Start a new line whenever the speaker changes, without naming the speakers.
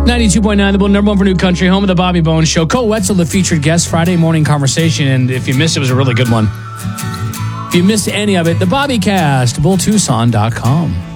92.9, the number one for New Country, home of the Bobby Bones Show. Cole Wetzel, the featured guest, Friday morning conversation. And if you missed it, it was a really good one. If you missed any of it, the Bobbycast, BullTucson.com.